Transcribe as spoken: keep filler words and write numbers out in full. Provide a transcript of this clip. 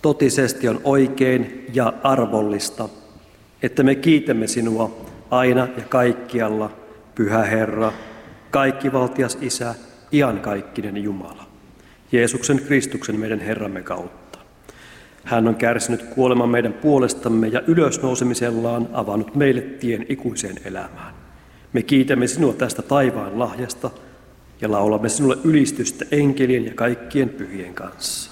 Totisesti on oikein ja arvollista, että me kiitämme sinua aina ja kaikkialla, Pyhä Herra, kaikkivaltias Isä, iankaikkinen Jumala, Jeesuksen Kristuksen meidän Herramme kautta. Hän on kärsinyt kuoleman meidän puolestamme ja ylösnousemisellaan avannut meille tien ikuiseen elämään. Me kiitämme sinua tästä taivaan lahjasta ja laulamme sinulle ylistystä enkelien ja kaikkien pyhien kanssa.